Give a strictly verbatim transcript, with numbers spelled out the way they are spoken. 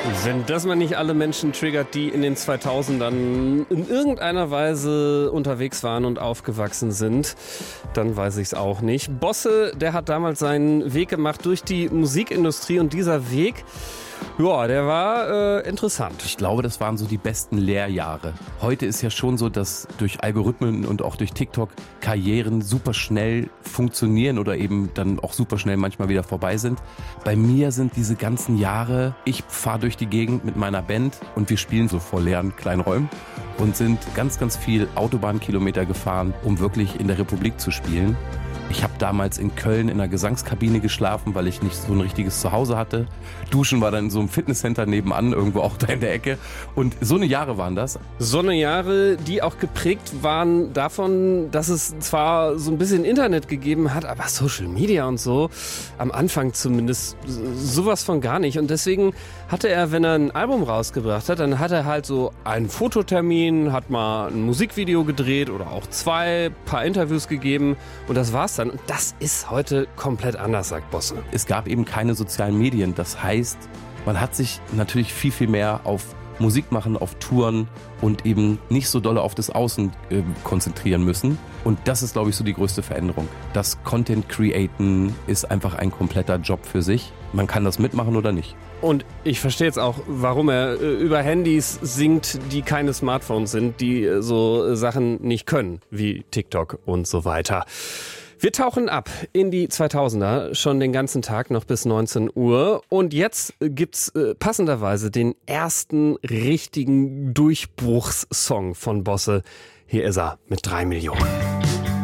Wenn das mal nicht alle Menschen triggert, die in den zweitausendern in irgendeiner Weise unterwegs waren und aufgewachsen sind, dann weiß ich es auch nicht. Bosse, der hat damals seinen Weg gemacht durch die Musikindustrie und dieser Weg, ja, der war äh, interessant. Ich glaube, das waren so die besten Lehrjahre. Heute ist ja schon so, dass durch Algorithmen und auch durch TikTok Karrieren super schnell funktionieren oder eben dann auch super schnell manchmal wieder vorbei sind. Bei mir sind diese ganzen Jahre, ich fahre durch die Gegend mit meiner Band und wir spielen so vor leeren kleinen Räumen und sind ganz, ganz viel Autobahnkilometer gefahren, um wirklich in der Republik zu spielen. Ich habe damals in Köln in einer Gesangskabine geschlafen, weil ich nicht so ein richtiges Zuhause hatte. Duschen war dann in so einem Fitnesscenter nebenan, irgendwo auch da in der Ecke. Und so eine Jahre waren das. So eine Jahre, die auch geprägt waren davon, dass es zwar so ein bisschen Internet gegeben hat, aber Social Media und so, am Anfang zumindest, sowas von gar nicht. Und deswegen hatte er, wenn er ein Album rausgebracht hat, dann hat er halt so einen Fototermin, hat mal ein Musikvideo gedreht oder auch zwei, paar Interviews gegeben und das war's dann. Und das ist heute komplett anders, sagt Bosse. Es gab eben keine sozialen Medien. Das heißt, man hat sich natürlich viel, viel mehr auf Musik machen, auf Touren und eben nicht so dolle auf das Außen äh, konzentrieren müssen. Und das ist, glaube ich, so die größte Veränderung. Das Content Createn ist einfach ein kompletter Job für sich. Man kann das mitmachen oder nicht. Und ich verstehe jetzt auch, warum er äh, über Handys singt, die keine Smartphones sind, die äh, so äh, Sachen nicht können, wie TikTok und so weiter. Wir tauchen ab in die zweitausender, schon den ganzen Tag noch bis neunzehn Uhr. Und jetzt gibt's äh, passenderweise den ersten richtigen Durchbruchssong von Bosse. Hier ist er mit drei Millionen.